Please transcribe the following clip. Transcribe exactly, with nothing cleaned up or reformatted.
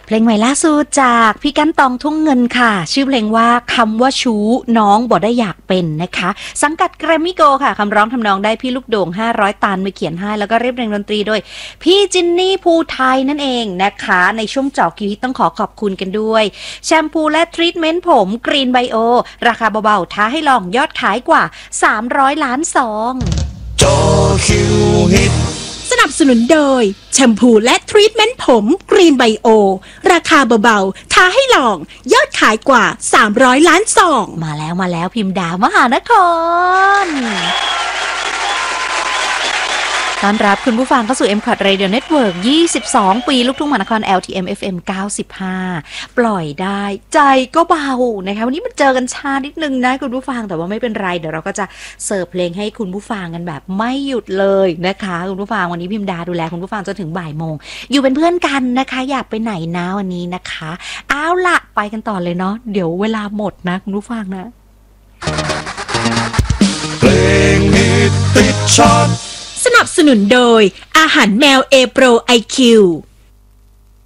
เพลงใหม่ล่าสุดจากพี่กั้นตองทุ่งเงินค่ะชื่อเพลงว่าคำว่าชู้น้องบ่ได้อยากเป็นนะคะสังกัดแกรมมี่โกค่ะคำร้องทำนองได้พี่ลูกโด่งห้าร้อยตันมาเขียนให้แล้วก็เรียบเรียงดนตรีโดยพี่จินนี่ภูไทยนั่นเองนะคะในช่วงเจาะคิวต้องขอขอบคุณกันด้วยแชมพูและทรีทเมนต์ผมกรีนไบโอราคาเบาๆท้าให้ลองยอดขายกว่าสามร้อยล้านซองเจาะคิวฮิตสนับสนุนโดยแชมพูและทรีทเมนต์ผมกรีนไบโอราคาเบาๆท้าให้ลองยอดขายกว่าสามร้อยล้านซองมาแล้วมาแล้วพิมพ์ดาวมหานครต้อนรับคุณผู้ฟังเข้าสู่ เอ็ม คอท Radio Network ยี่สิบสองปีลูกทุ่งมหานคร แอล ที เอ็ม เอฟ เอ็ม เก้าสิบห้าปล่อยได้ใจก็เบานะคะวันนี้มันเจอกันช้านิดนึงนะคุณผู้ฟังแต่ว่าไม่เป็นไรเดี๋ยวเราก็จะเสิร์ฟเพลงให้คุณผู้ฟังกันแบบไม่หยุดเลยนะคะคุณผู้ฟังวันนี้พิมดาดูแลคุณผู้ฟังจนถึงบ่ายโมงอยู่เป็นเพื่อนกันนะคะอยากไปไหนนะวันนี้นะคะเอาล่ะไปกันต่อเลยเนาะเดี๋ยวเวลาหมดนะคุณผู้ฟังนะเพลงฮิตติดชาร์ตสนับสนุนโดยอาหารแมวเอโปรไอคิว